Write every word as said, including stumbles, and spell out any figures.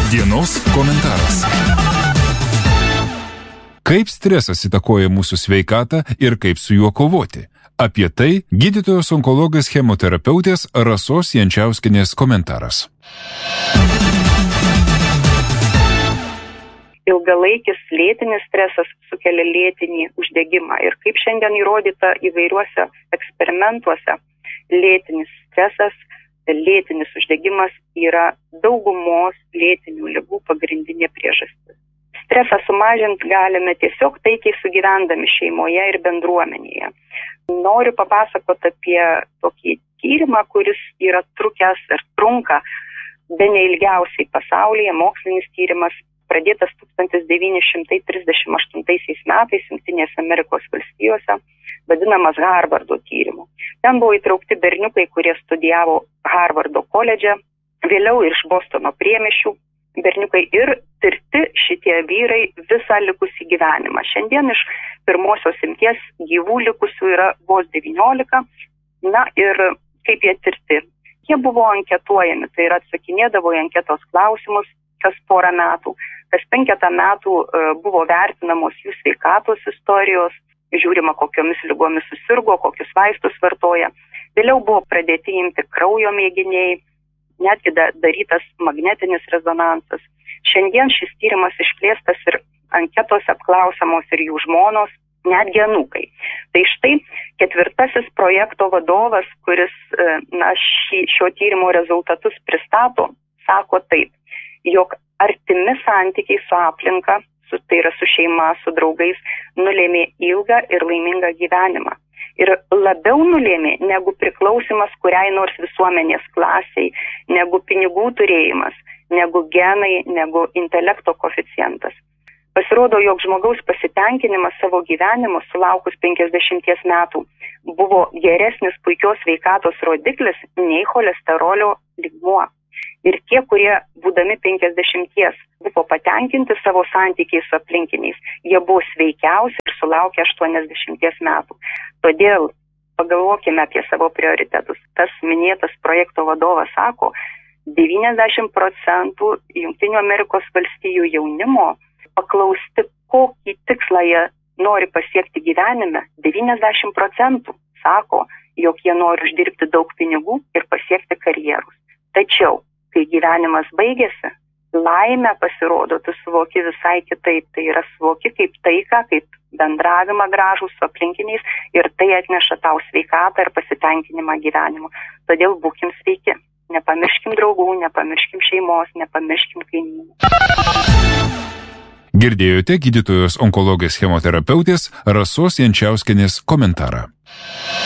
Dienos komentaras. Kaip stresas įtakoja mūsų sveikatą ir kaip su juo kovoti? Apie tai gydytojos onkologės chemoterapeutės Rasos Jančiauskienės komentaras. Ilgalaikis lėtinis stresas sukelia lėtinį uždegimą ir kaip šiandien įrodyta įvairiuose eksperimentuose, lėtinis stresas, lėtinis uždegimas yra daugumos lėtinių ligų pagrindinė priežastis. Stresą sumažinti galime tiesiog taikiai sugyvendami šeimoje ir bendruomenėje. Noriu papasakoti apie tokį tyrimą, kuris yra trukęs ir trunka bene ilgiausiai pasaulyje, mokslinis tyrimas, pradėtas tūkstantis devyni šimtai trisdešimt aštuntaisiais metais Jungtinėse Amerikos valstijose, vadinamas Harvardo tyrimu. Ten buvo įtraukti berniukai, kurie studijavo Harvardo koledže, vėliau iš Bostono priemiesčių berniukai ir tirti šitie vyrai visą likusį gyvenimą. Šiandien iš pirmosios imties gyvų likusių yra vos devyniolika, na ir kaip jie tirti. Jie buvo anketuojami, tai yra atsakinėdavo į anketos klausimus kas porą metų. Kas penketą metų buvo vertinamos jų sveikatos istorijos, žiūrima, kokiomis ligomis susirgo, kokius vaistus vartoja. Vėliau buvo pradėti imti kraujo mėginiai, netgi darytas magnetinis rezonansas. Šiandien šis tyrimas išplėstas ir anketose apklausiamos ir jų žmonos, netgi anūkai. Tai štai ketvirtasis projekto vadovas, kuris na, šį, šio tyrimo rezultatus pristato, sako taip, jog artimi santykiai su aplinka, su, tai yra su šeima, su draugais, nulėmė ilgą ir laimingą gyvenimą. Ir labiau nulėmė negu priklausimas kuriai nors visuomenės klasiai, negu pinigų turėjimas, negu genai, negu intelekto koeficientas. Pasirodo, jog žmogaus pasitenkinimas savo gyvenimu sulaukus penkiasdešimties metų buvo geresnis puikios sveikatos rodiklis nei cholesterolio lygmuo. Ir tie, kurie būdami penkiasdešimties buvo patenkinti savo santykiais su aplinkiniais, jie buvo sveikiausi ir sulaukė aštuoniasdešimties metų. Todėl pagalvokime apie savo prioritetus. Tas minėtas projekto vadovas sako, devyniasdešimt procentų Jungtinių Amerikos valstijų jaunimo paklausti, kokį tikslą jie nori pasiekti gyvenime, devyniasdešimt procentų sako, jog jie nori uždirbti daug pinigų ir pasiekti karjerus. Tačiau, kai gyvenimas baigėsi, laimę pasirodo, tu suvoki visai kitaip. Tai yra suvoki kaip taiką, kaip bendravimą gražų su aplinkiniais ir tai atneša tau sveikatą ir pasitenkinimą gyvenimu. Todėl būkim sveiki. Nepamirškim draugų, nepamirškim šeimos, nepamirškim kaimynų. Girdėjote gydytojos onkologės chemoterapeutės Rasos Jančiauskienės komentarą.